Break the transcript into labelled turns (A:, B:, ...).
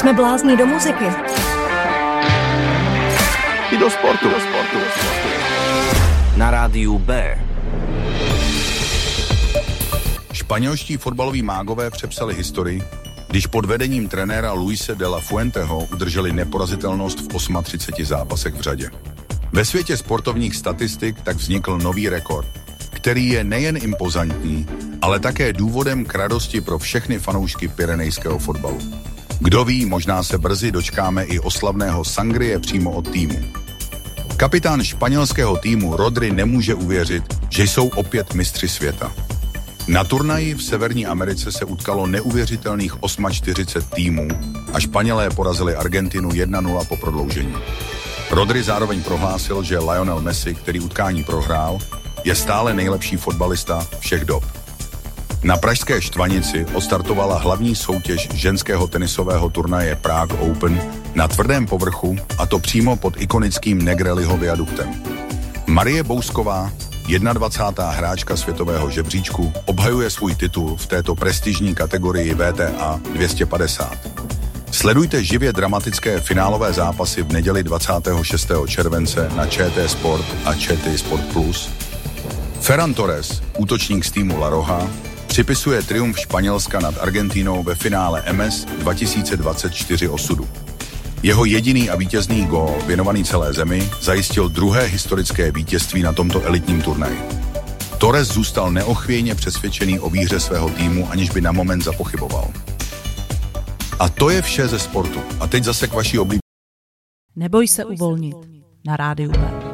A: Jsme blázni do muziky.
B: I do sportu.
C: Na rádiu B.
B: Španělští fotbaloví mágové přepsali historii, když pod vedením trenéra Luise de la Fuenteho udrželi neporazitelnost v 38 zápasech v řadě. Ve světě sportovních statistik tak vznikl nový rekord, který je nejen impozantní, ale také důvodem k radosti pro všechny fanoušky pyrenejského fotbalu. Kdo ví, možná se brzy dočkáme i oslavného sangrie přímo od týmu. Kapitán španělského týmu Rodri nemůže uvěřit, že jsou opět mistři světa. Na turnaji v Severní Americe se utkalo neuvěřitelných 48 týmů a Španělé porazili Argentinu 1-0 po prodloužení. Rodri zároveň prohlásil, že Lionel Messi, který utkání prohrál, je stále nejlepší fotbalista všech dob. Na pražské Štvanici odstartovala hlavní soutěž ženského tenisového turnaje Prague Open na tvrdém povrchu, a to přímo pod ikonickým Negrelliho viaduktem. Marie Bousková, 21. hráčka světového žebříčku, obhajuje svůj titul v této prestižní kategorii WTA 250. Sledujte živě dramatické finálové zápasy v neděli 26. července na ČT Sport a ČT Sport Plus. Ferran Torres, útočník z týmu La Roja, připisuje triumf Španělska nad Argentínou ve finále MS 2024 osudu. Jeho jediný a vítězný gól, věnovaný celé zemi, zajistil druhé historické vítězství na tomto elitním turnaji. Torres zůstal neochvějně přesvědčený o výhře svého týmu, aniž by na moment zapochyboval. A to je vše ze sportu. A teď zase k vaší oblíbené.
D: Neboj se uvolnit na rádiu B.